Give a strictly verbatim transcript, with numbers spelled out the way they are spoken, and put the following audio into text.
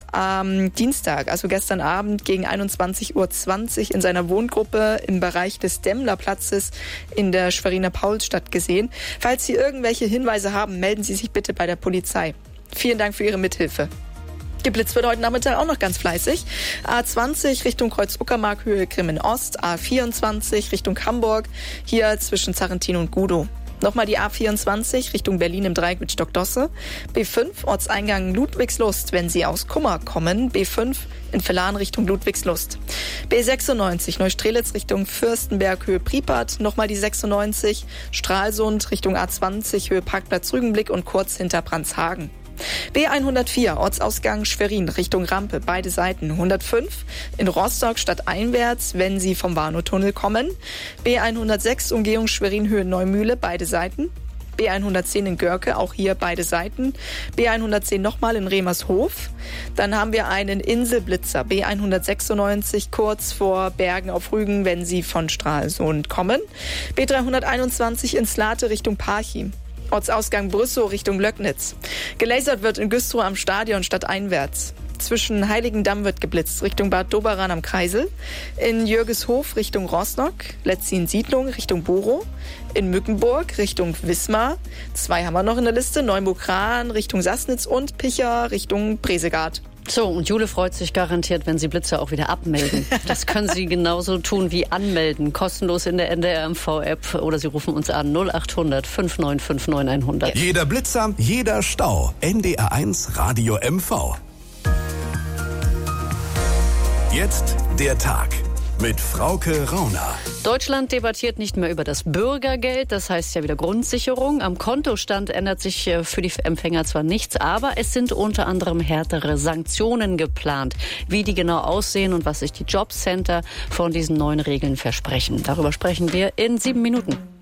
am Dienstag, also gestern Abend gegen einundzwanzig Uhr zwanzig in seiner Wohngruppe im Bereich des Demmlerplatzes in der Schweriner Paulsstadt gesehen. Falls Sie irgendwelche Hinweise haben, melden Sie sich bitte bei der Polizei. Vielen Dank für Ihre Mithilfe. Geblitzt wird heute Nachmittag auch noch ganz fleißig. A zwanzig Richtung Kreuz-Uckermark, Höhe Grimmen-Ost. A vierundzwanzig Richtung Hamburg, hier zwischen Zarrentin und Gudow. Nochmal die A vierundzwanzig Richtung Berlin im Dreieck mit Stockdosse. B fünf Ortseingang Ludwigslust, wenn Sie aus Kummer kommen. B fünf in Vellan Richtung Ludwigslust. B sechsundneunzig Neustrelitz Richtung Fürstenberg, Höhe Pripyat. Nochmal die sechsundneunzig Stralsund Richtung A zwanzig, Höhe Parkplatz Rügenblick und kurz hinter Brandshagen. B hundertvier Ortsausgang Schwerin Richtung Rampe, beide Seiten. hundertfünf in Rostock stadteinwärts, wenn Sie vom Warnow-Tunnel kommen. B hundertsechs Umgehung Schwerin Höhe Neumühle, beide Seiten. B hundertzehn in Görke, auch hier beide Seiten. B hundertzehn nochmal in Remershof. Dann haben wir einen Inselblitzer, B hundertsechsundneunzig kurz vor Bergen auf Rügen, wenn Sie von Stralsund kommen. B dreihunderteinundzwanzig in Slate Richtung Parchim. Ortsausgang Brüssow Richtung Löcknitz. Gelasert wird in Güstrow am Stadion stadteinwärts. Zwischen Heiligendamm wird geblitzt Richtung Bad Doberan am Kreisel. In Jürgeshof Richtung Rostock. Letzin-Siedlung Richtung Borow. In Mückenburg Richtung Wismar. Zwei haben wir noch in der Liste. Neuburg-Rahn Richtung Sassnitz und Picha Richtung Bresegard. So, und Jule freut sich garantiert, wenn Sie Blitzer auch wieder abmelden. Das können Sie genauso tun wie anmelden. Kostenlos in der N D R M V-App oder Sie rufen uns an null acht hundert fünf neun fünf neun hundert. Jeder Blitzer, jeder Stau. N D R eins Radio M V. Jetzt der Tag mit Frauke Rauner. Deutschland debattiert nicht mehr über das Bürgergeld, das heißt ja wieder Grundsicherung. Am Kontostand ändert sich für die Empfänger zwar nichts, aber es sind unter anderem härtere Sanktionen geplant. Wie die genau aussehen und was sich die Jobcenter von diesen neuen Regeln versprechen. Darüber sprechen wir in sieben Minuten.